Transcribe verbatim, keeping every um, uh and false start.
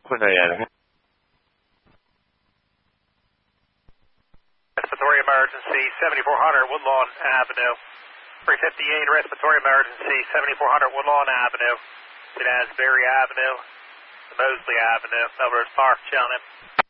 Quincy Avenue. Respiratory emergency, seventy-four hundred Woodlawn Avenue. three fifty-eight, respiratory emergency, seventy-four hundred Woodlawn Avenue. It has Berry Avenue, Mosley Avenue, Melrose Park, Cheltenham.